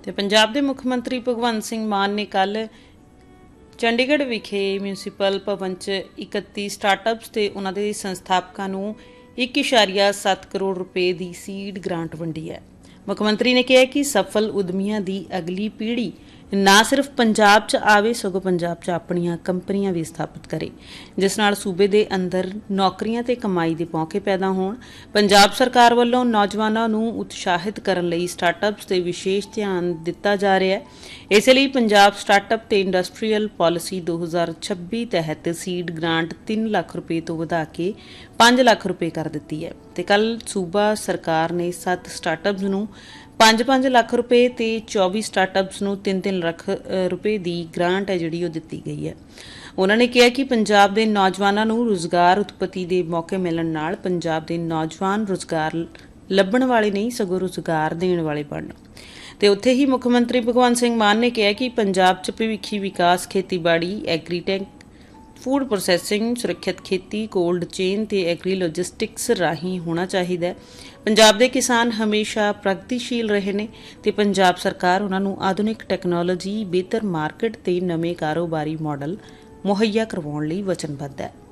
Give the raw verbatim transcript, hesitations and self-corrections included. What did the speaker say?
ਤੇ ਪੰਜਾਬ ਦੇ ਮੁੱਖ ਮੰਤਰੀ ਭਗਵੰਤ ਸਿੰਘ ਮਾਨ ਨੇ ਕੱਲ੍ਹ ਚੰਡੀਗੜ੍ਹ ਵਿਖੇ ਮਿਊਨਿਸਪਲ ਭਵਨ 'ਚ ਇਕੱਤੀ ਸਟਾਰਟਅਪਸ ਤੇ ਉਹਨਾਂ ਦੇ ਸੰਸਥਾਪਕਾਂ ਨੂੰ ਇੱਕ ਇਸ਼ਾਰੀਆ ਸੱਤ ਕਰੋੜ ਰੁਪਏ ਦੀ ਸੀਡ ਗ੍ਰਾਂਟ ਵੰਡੀ ਹੈ। ਮੁੱਖ ਮੰਤਰੀ ਨੇ ਕਿਹਾ ਕਿ ਸਫਲ ਉਦਮੀਆਂ ਦੀ ਅਗਲੀ ਪੀੜ੍ਹੀ ਨਾ ਸਿਰਫ ਪੰਜਾਬ 'ਚ ਆਵੇ ਸਗੋਂ ਪੰਜਾਬ 'ਚ ਆਪਣੀਆਂ ਕੰਪਨੀਆਂ ਵੀ ਸਥਾਪਿਤ ਕਰੇ, ਜਿਸ ਨਾਲ ਸੂਬੇ ਦੇ ਅੰਦਰ ਨੌਕਰੀਆਂ ਤੇ ਕਮਾਈ ਦੇ ਮੌਕੇ ਪੈਦਾ ਹੋਣ। ਪੰਜਾਬ ਸਰਕਾਰ ਵੱਲੋਂ ਨੌਜਵਾਨਾਂ ਨੂੰ ਉਤਸ਼ਾਹਿਤ ਕਰਨ ਲਈ ਸਟਾਰਟਅਪਸ ਤੇ ਵਿਸ਼ੇਸ਼ ਧਿਆਨ ਦਿੱਤਾ ਜਾ ਰਿਹਾ ਹੈ। ਇਸੇ ਲਈ ਪੰਜਾਬ ਸਟਾਰਟਅਪ ਤੇ ਇੰਡਸਟਰੀਅਲ ਪਾਲਿਸੀ ਦੋ ਹਜ਼ਾਰ ਛੱਬੀ ਤਹਿਤ ਸੀਡ ਗ੍ਰਾਂਟ ਤਿੰਨ ਲੱਖ ਰੁਪਏ ਤੋਂ ਵਧਾ ਕੇ ਪੰਜ ਲੱਖ ਰੁਪਏ ਕਰ ਦਿੱਤੀ ਹੈ ਤੇ ਕੱਲ੍ਹ ਸੂਬਾ ਸਰਕਾਰ ਨੇ ਸੱਤ ਸਟਾਰਟਅਪਸ ਨੂੰ ਪੰਜ ਪੰਜ ਲੱਖ ਰੁਪਏ ਤੇ ਚੌਵੀ ਸਟਾਰਟਅਪਸ ਨੂੰ ਤਿੰਨ ਤਿੰਨ ਲੱਖ ਰੁਪਏ ਦੀ ਗ੍ਰਾਂਟ ਹੈ ਜਿਹੜੀ ਉਹ ਦਿੱਤੀ ਗਈ ਹੈ। ਉਹਨਾਂ ਨੇ ਕਿਹਾ ਕਿ ਪੰਜਾਬ ਦੇ ਨੌਜਵਾਨਾਂ ਨੂੰ ਰੁਜ਼ਗਾਰ ਉਤਪਤੀ ਦੇ ਮੌਕੇ ਮਿਲਣ ਨਾਲ ਪੰਜਾਬ ਦੇ ਨੌਜਵਾਨ ਰੁਜ਼ਗਾਰ ਲੱਭਣ ਵਾਲੇ ਨਹੀਂ ਸਗੋਂ ਰੁਜ਼ਗਾਰ ਦੇਣ ਵਾਲੇ ਬਣਨ। ਤੇ ਉੱਥੇ ਹੀ ਮੁੱਖ ਮੰਤਰੀ ਭਗਵੰਤ ਸਿੰਘ ਮਾਨ ਨੇ ਕਿਹਾ ਕਿ ਪੰਜਾਬ 'ਚ ਭਵਿੱਖੀ ਵਿਕਾਸ ਖੇਤੀਬਾੜੀ, ਐਗਰੀਟੈਕ, ਫੂਡ ਪ੍ਰੋਸੈਸਿੰਗ, ਸੁਰੱਖਿਅਤ ਖੇਤੀ, ਕੋਲਡ ਚੇਨ ਤੇ ਐਗਰੀ ਲੌਜਿਸਟਿਕਸ ਰਾਹੀਂ ਹੋਣਾ ਚਾਹੀਦਾ ਹੈ। ਪੰਜਾਬ ਦੇ ਕਿਸਾਨ ਹਮੇਸ਼ਾ ਪ੍ਰਗਤੀਸ਼ੀਲ ਰਹੇ ਨੇ ਤੇ ਪੰਜਾਬ ਸਰਕਾਰ ਉਹਨਾਂ ਨੂੰ ਆਧੁਨਿਕ ਟੈਕਨੋਲੋਜੀ, ਬਿਹਤਰ ਮਾਰਕੀਟ ਤੇ ਨਵੇਂ ਕਾਰੋਬਾਰੀ ਮਾਡਲ ਮੁਹੱਈਆ ਕਰਵਾਉਣ ਲਈ ਵਚਨਬੱਧ ਹੈ।